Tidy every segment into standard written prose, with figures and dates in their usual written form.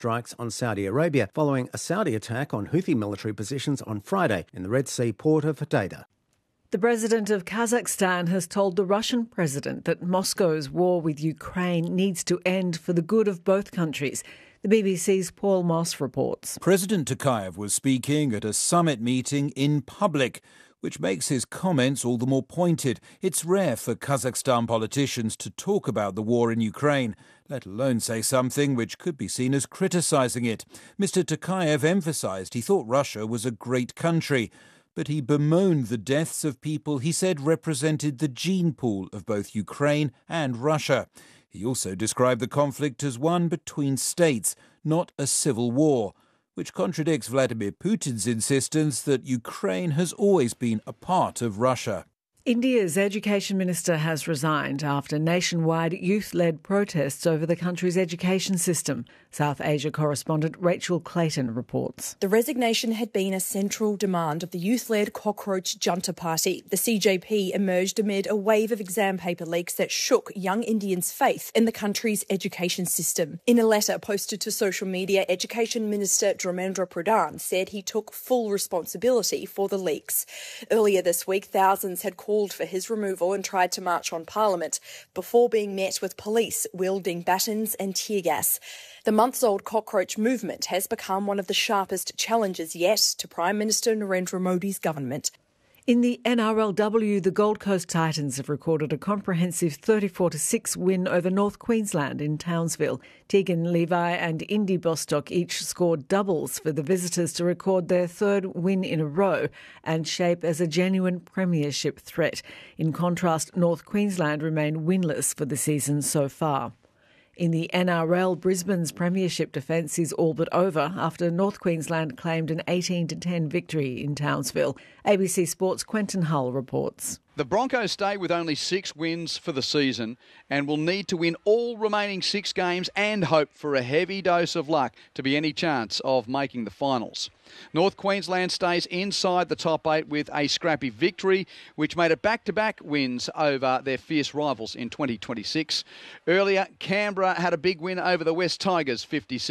strikes on Saudi Arabia following a Saudi attack on Houthi military positions on Friday in the Red Sea port of Hodeidah. The president of Kazakhstan has told the Russian president that Moscow's war with Ukraine needs to end for the good of both countries. The BBC's Paul Moss reports. President Tokayev was speaking at a summit meeting in public, which makes his comments all the more pointed. It's rare for Kazakhstan politicians to talk about the war in Ukraine, let alone say something which could be seen as criticising it. Mr. Tokayev emphasised he thought Russia was a great country, but he bemoaned the deaths of people he said represented the gene pool of both Ukraine and Russia. He also described the conflict as one between states, not a civil war, which contradicts Vladimir Putin's insistence that Ukraine has always been a part of Russia. India's education minister has resigned after nationwide youth-led protests over the country's education system. South Asia correspondent Rachel Clayton reports. The resignation had been a central demand of the youth-led Cockroach Junta Party. The CJP emerged amid a wave of exam paper leaks that shook young Indians' faith in the country's education system. In a letter posted to social media, Education Minister Dharmendra Pradhan said he took full responsibility for the leaks. Earlier this week, thousands had called for his removal and tried to march on Parliament before being met with police wielding batons and tear gas. The months-old cockroach movement has become one of the sharpest challenges yet to Prime Minister Narendra Modi's government. In the NRLW, the Gold Coast Titans have recorded a comprehensive 34-6 win over North Queensland in Townsville. Tegan Levi and Indy Bostock each scored doubles for the visitors to record their third win in a row and shape as a genuine premiership threat. In contrast, North Queensland remain winless for the season so far. In the NRL, Brisbane's premiership defence is all but over after North Queensland claimed an 18-10 victory in Townsville. ABC Sports' Quentin Hull reports. The Broncos stay with only 6 wins for the season and will need to win all remaining 6 games and hope for a heavy dose of luck to be any chance of making the finals. North Queensland stays inside the top 8 with a scrappy victory, which made it back-to-back wins over their fierce rivals in 2026. Earlier, Canberra had a big win over the West Tigers,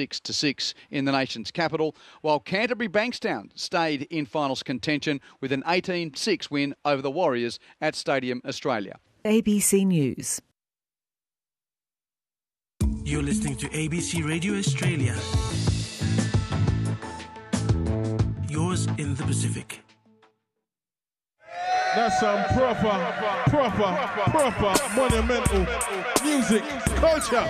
56-6 in the nation's capital, while Canterbury Bankstown stayed in finals contention with an 18-6 win over the Warriors at Stadium Australia. ABC News. You're listening to ABC Radio Australia. Yours in the Pacific. That's some proper, monumental music culture.